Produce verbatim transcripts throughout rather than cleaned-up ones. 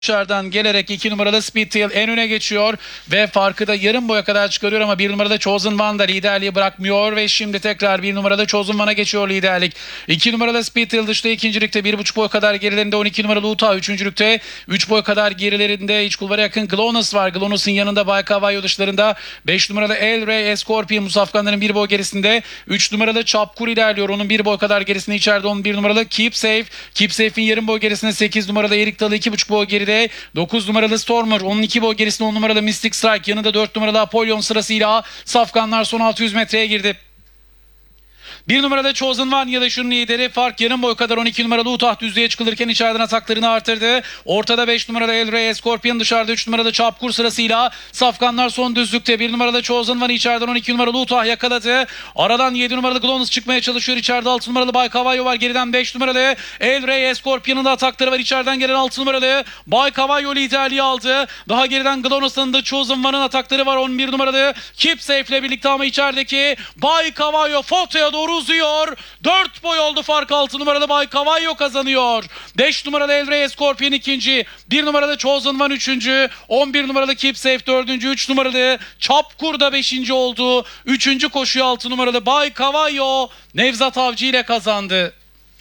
Dışarıdan gelerek iki numaralı Speedtail en öne geçiyor ve farkı da yarım boya kadar çıkarıyor ama bir numarada Chosen One da liderliği bırakmıyor ve şimdi tekrar bir numarada Chosen One'a geçiyor liderlik. iki numaralı Speedtail dışta ikincilikte bir buçuk boy kadar gerilerinde on iki numaralı Uta üçüncülükte üç boy kadar gerilerinde iç kulvara yakın Glonus var. Glonus'un yanında Bay Cavallo dışlarında beş numaralı El Rey Scorpion Musafkanların bir boy gerisinde üç numaralı Çapkur ilerliyor. Onun bir boy kadar gerisinde içeride on bir numaralı Keep Safe. Keep Safe'in yarım boy gerisinde sekiz numaralı Erik Dalı iki buçuk boy geride. dokuz numaralı Stormer, onun iki boy gerisinde on numaralı Mystic Strike, yanında dört numaralı Apollon sırasıyla safkanlar son altı yüz metreye girdi. bir numarada Chosen One ya da şunun lideri, fark yarım boy kadar on iki numaralı Utah düzlüğe çıkılırken içeriden ataklarını artırdı. Ortada beş numaralı El Rey Scorpion, dışarıda üç numaralı Çapkur sırasıyla safkanlar son düzlükte. bir numarada Chosen One içeriden on iki numaralı Utah yakaladı. Aradan yedi numaralı Glonus çıkmaya çalışıyor. İçeride altı numaralı Bay Cavallo var. Geriden beş numaralı El Rey Scorpion'un da atakları var. İçeriden gelen altı numaralı Bay Cavallo liderliği aldı. Daha geriden Glonus'un da Chosen One'ın atakları var. on bir numaralı Keep Safe ile birlikte ama içerideki Bay Cavallo fotoya doğru uzuyor. dört boy oldu fark, altı numaralı Bay Cavallo kazanıyor. beş numaralı El Rey Scorpion ikinci. bir numaralı Chosen One üçüncü. on bir numaralı Keep Safe dördüncü. üç numaralı Çapkur da beşinci oldu. üçüncü koşuyu altı numaralı Bay Cavallo Nevzat Avcı ile kazandı.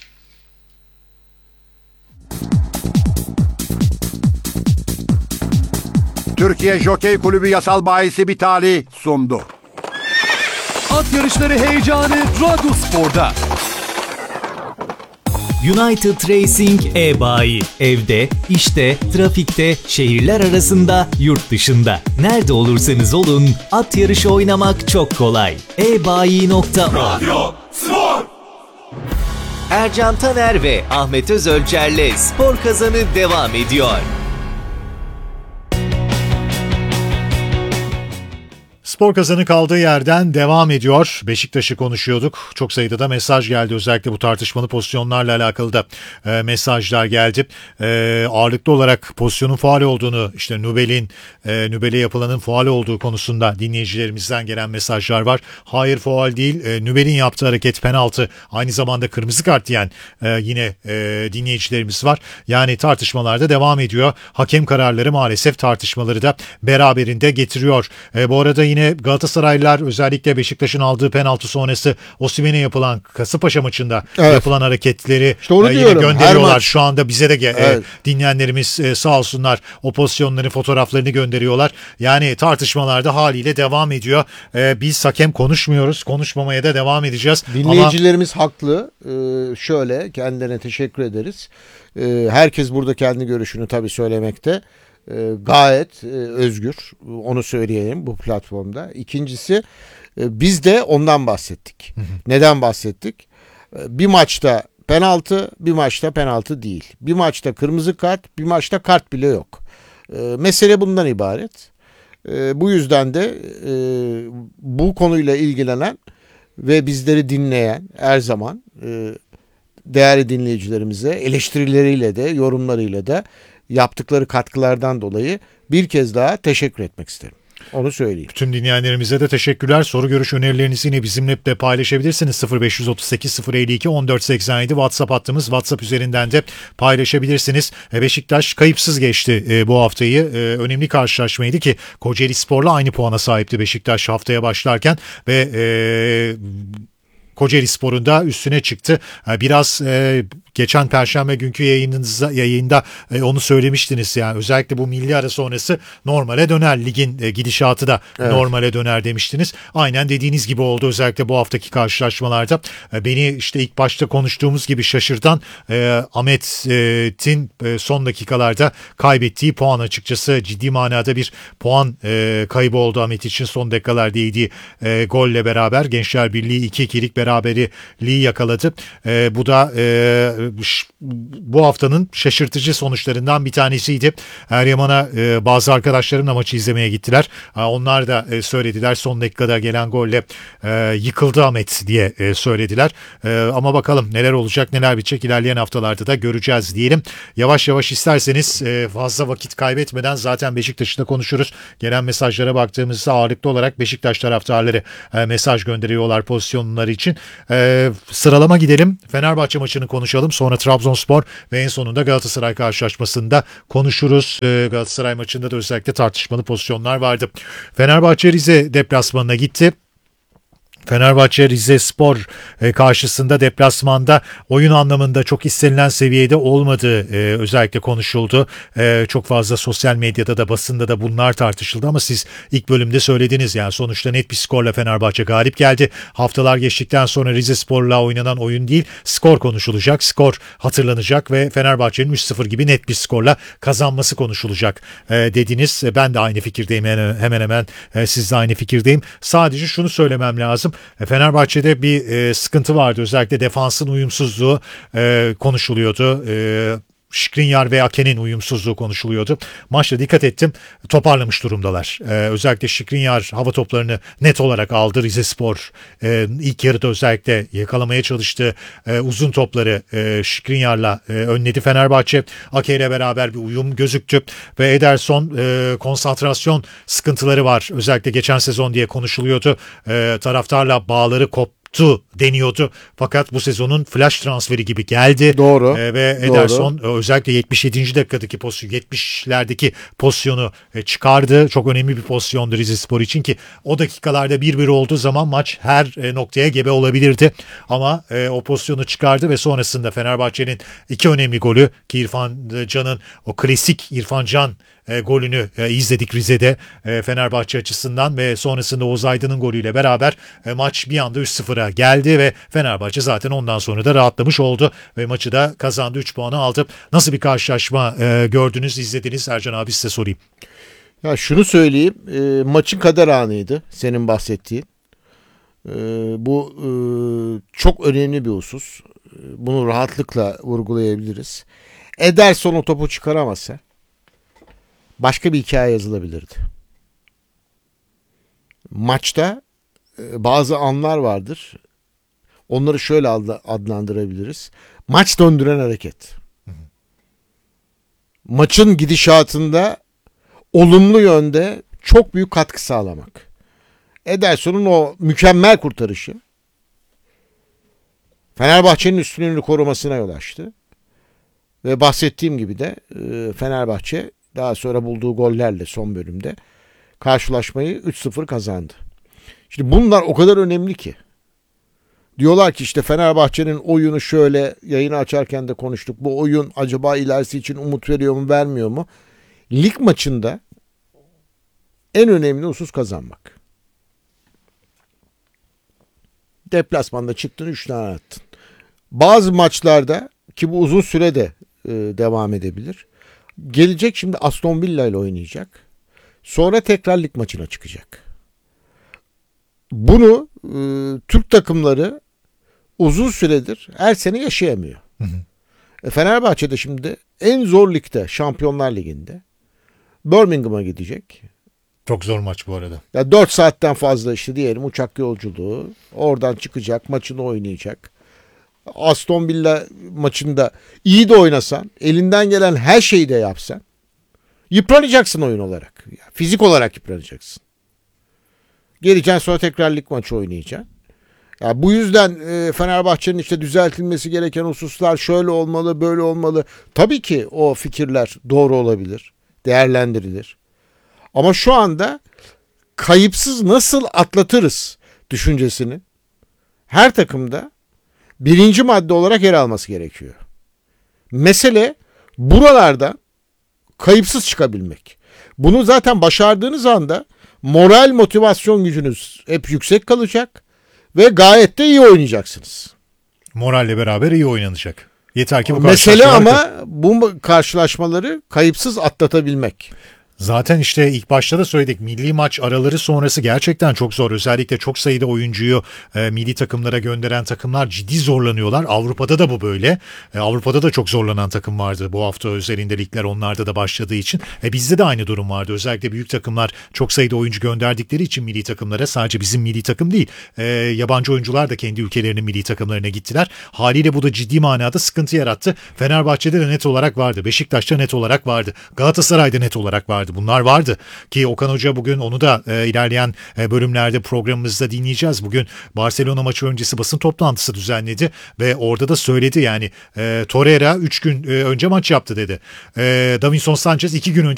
Türkiye Jokey Kulübü Yasal Bayisi Bitali sundu. At yarışları heyecanı Drago Spor'da. United Racing e-bayi. Evde, işte, trafikte, şehirler arasında, yurt dışında. Nerede olursanız olun, at yarışı oynamak çok kolay. e bayi nokta org. Ercan Taner ve Ahmet Özölçer'le Spor Kazanı devam ediyor. Spor Kazanı kaldığı yerden devam ediyor. Beşiktaş'ı konuşuyorduk. Çok sayıda da mesaj geldi. Özellikle bu tartışmalı pozisyonlarla alakalı da e, mesajlar geldi. E, ağırlıklı olarak pozisyonun faul olduğunu, işte Nubel'in, e, Nubel'e yapılanın faul olduğu konusunda dinleyicilerimizden gelen mesajlar var. Hayır, faul değil. E, Nubel'in yaptığı hareket penaltı. Aynı zamanda kırmızı kart diyen e, yine e, dinleyicilerimiz var. Yani tartışmalar da devam ediyor. Hakem kararları maalesef tartışmaları da beraberinde getiriyor. E, bu arada yine Galatasaraylılar özellikle Beşiktaş'ın aldığı penaltı sonrası Osimhen'e yapılan Kasımpaşa maçında evet. yapılan hareketleri işte e, yine gönderiyorlar. Şu anda bize de ge- evet. e, dinleyenlerimiz e, sağ olsunlar o pozisyonların fotoğraflarını gönderiyorlar. Yani tartışmalarda haliyle devam ediyor. E, biz hakem konuşmuyoruz. Konuşmamaya da devam edeceğiz. Dinleyicilerimiz Ama... haklı. Ee, şöyle kendilerine teşekkür ederiz. Ee, herkes burada kendi görüşünü tabii söylemekte. E, gayet e, özgür, onu söyleyelim bu platformda. İkincisi e, biz de ondan bahsettik. Hı hı. Neden bahsettik? E, bir maçta penaltı, bir maçta penaltı değil. Bir maçta kırmızı kart, bir maçta kart bile yok. E, mesele bundan ibaret. E, bu yüzden de e, bu konuyla ilgilenen ve bizleri dinleyen her zaman e, değerli dinleyicilerimize eleştirileriyle de yorumlarıyla da yaptıkları katkılardan dolayı bir kez daha teşekkür etmek isterim. Onu söyleyeyim. Bütün dinleyenlerimize de teşekkürler. Soru, görüş, önerilerinizi yine bizimle de paylaşabilirsiniz. sıfır beş otuz sekiz sıfır elli iki on dört seksen yedi WhatsApp hattımız. WhatsApp üzerinden de paylaşabilirsiniz. Beşiktaş kayıpsız geçti bu haftayı. Önemli karşılaşmaydı ki Kocaeli Spor'la aynı puana sahipti Beşiktaş haftaya başlarken ve e, Kocaeli Spor'un da üstüne çıktı. Biraz e, geçen Perşembe günkü yayınınızda, yayında e, onu söylemiştiniz. Yani özellikle bu milli ara sonrası normale döner. Ligin e, gidişatı da evet. normale döner demiştiniz. Aynen dediğiniz gibi oldu. Özellikle bu haftaki karşılaşmalarda. E, beni işte ilk başta konuştuğumuz gibi şaşırtan e, Ahmet'in e, son dakikalarda kaybettiği puan, açıkçası ciddi manada bir puan e, kaybı oldu Ahmet için. Son dakikalarda yediği e, golle beraber Gençler Birliği iki ikilik beraberliği yakaladı. E, bu da e, bu haftanın şaşırtıcı sonuçlarından bir tanesiydi. Eryaman'a e, bazı arkadaşlarımla maçı izlemeye gittiler. E, onlar da e, söylediler. Son dakikada gelen golle e, yıkıldı Ahmet diye e, söylediler. E, ama bakalım neler olacak, neler bitecek, ilerleyen haftalarda da göreceğiz diyelim. Yavaş yavaş isterseniz e, fazla vakit kaybetmeden zaten Beşiktaş'ı da konuşuruz. Gelen mesajlara baktığımızda ağırlıklı olarak Beşiktaş taraftarları e, mesaj gönderiyorlar pozisyonları için. E, sıralama gidelim. Fenerbahçe maçını konuşalım. konuşalım. Sonra Trabzonspor ve en sonunda Galatasaray karşılaşmasında konuşuruz. Ee, Galatasaray maçında da özellikle tartışmalı pozisyonlar vardı. Fenerbahçe Rize deplasmanına gitti. Fenerbahçe Rizespor karşısında deplasmanda oyun anlamında çok istenilen seviyede olmadığı e, özellikle konuşuldu. E, çok fazla sosyal medyada da basında da bunlar tartışıldı ama siz ilk bölümde söylediniz, yani sonuçta net bir skorla Fenerbahçe galip geldi. Haftalar geçtikten sonra Rizespor'la oynanan oyun değil, skor konuşulacak, skor hatırlanacak ve Fenerbahçe'nin üç sıfır gibi net bir skorla kazanması konuşulacak e, dediniz. Ben de aynı fikirdeyim, hemen hemen e, siz de aynı fikirdeyim. Sadece şunu söylemem lazım. Fenerbahçe'de bir e, sıkıntı vardı. Özellikle defansın uyumsuzluğu e, konuşuluyordu. E, Skriniar ve Ake'nin uyumsuzluğu konuşuluyordu. Maçta dikkat ettim, toparlamış durumdalar. Ee, özellikle Skriniar hava toplarını net olarak aldı. Rizespor e, ilk yarıda özellikle yakalamaya çalıştı. E, uzun topları e, Skriniar'la e, önledi Fenerbahçe. Ake ile beraber bir uyum gözüktü. Ve Ederson e, konsantrasyon sıkıntıları var. Özellikle geçen sezon diye konuşuluyordu. E, taraftarla bağları koptu deniyordu. Fakat bu sezonun flash transferi gibi geldi. Doğru. Ee, ve Ederson Doğru. özellikle yetmiş yedinci dakikadaki pozisyon, yetmişlerdeki pozisyonu e, çıkardı. Çok önemli bir pozisyondu Rizespor için ki o dakikalarda bir bir olduğu zaman maç her e, noktaya gebe olabilirdi. Ama e, o pozisyonu çıkardı ve sonrasında Fenerbahçe'nin iki önemli golü ki İrfan Can'ın o klasik İrfan Can E, golünü e, izledik Rize'de e, Fenerbahçe açısından ve sonrasında Oğuz Aydın'ın golüyle beraber e, maç bir anda üç sıfıra geldi ve Fenerbahçe zaten ondan sonra da rahatlamış oldu ve maçı da kazandı, üç puanı aldı. Nasıl bir karşılaşma e, gördünüz, izlediniz? Ercan abi size sorayım. Ya şunu söyleyeyim, e, maçın kader anıydı senin bahsettiğin. E, bu e, çok önemli bir husus. E, bunu rahatlıkla vurgulayabiliriz. Ederson o topu çıkaramazsa başka bir hikaye yazılabilirdi. Maçta bazı anlar vardır. Onları şöyle adlandırabiliriz. Maç döndüren hareket. Maçın gidişatında olumlu yönde çok büyük katkı sağlamak. Ederson'un o mükemmel kurtarışı Fenerbahçe'nin üstünlüğünü korumasına yol açtı. Ve bahsettiğim gibi de Fenerbahçe daha sonra bulduğu gollerle son bölümde karşılaşmayı üç sıfır kazandı. Şimdi bunlar o kadar önemli ki. Diyorlar ki işte Fenerbahçe'nin oyunu şöyle, yayını açarken de konuştuk. Bu oyun acaba ilerisi için umut veriyor mu, vermiyor mu? Lig maçında en önemli husus kazanmak. Deplasmanda çıktın, üç tane attın. Bazı maçlarda ki bu uzun sürede e, devam edebilir. Gelecek şimdi Aston Villa ile oynayacak. Sonra tekrar lig maçına çıkacak. Bunu e, Türk takımları uzun süredir her sene yaşayamıyor. Hı hı. E, Fenerbahçe de şimdi en zor ligde, Şampiyonlar Ligi'nde Birmingham'a gidecek. Çok zor maç bu arada. Ya dört saatten fazla işte diyelim uçak yolculuğu. Oradan çıkacak, maçını oynayacak. Aston Villa maçında iyi de oynasan, elinden gelen her şeyi de yapsan yıpranacaksın oyun olarak. Yani fizik olarak yıpranacaksın. Geleceksin sonra tekrar lig maçı oynayacaksın. Yani bu yüzden e, Fenerbahçe'nin işte düzeltilmesi gereken hususlar şöyle olmalı, böyle olmalı. Tabii ki o fikirler doğru olabilir, değerlendirilir. Ama şu anda kayıpsız nasıl atlatırız düşüncesini her takımda birinci madde olarak yer alması gerekiyor. Mesele buralarda kayıpsız çıkabilmek. Bunu zaten başardığınız anda moral motivasyon gücünüz hep yüksek kalacak ve gayet de iyi oynayacaksınız. Moralle beraber iyi oynanacak. Yeter ki bu mesele ama bu karşılaşmaları kayıpsız atlatabilmek. Zaten işte ilk başta da söyledik, milli maç araları sonrası gerçekten çok zor. Özellikle çok sayıda oyuncuyu e, milli takımlara gönderen takımlar ciddi zorlanıyorlar. Avrupa'da da bu böyle. E, Avrupa'da da çok zorlanan takım vardı. Bu hafta özelinde ligler onlarda da başladığı için. E, bizde de aynı durum vardı. Özellikle büyük takımlar çok sayıda oyuncu gönderdikleri için milli takımlara, sadece bizim milli takım değil, e, yabancı oyuncular da kendi ülkelerinin milli takımlarına gittiler. Haliyle bu da ciddi manada sıkıntı yarattı. Fenerbahçe'de de net olarak vardı. Beşiktaş'ta net olarak vardı. Galatasaray'da net olarak vardı. vardı. Bunlar vardı ki Okan Hoca bugün onu da e, ilerleyen e, bölümlerde programımızda dinleyeceğiz. Bugün Barcelona maçı öncesi basın toplantısı düzenledi ve orada da söyledi yani e, Torreira üç gün e, önce maç yaptı dedi. E, Davinson Sanchez iki gün önce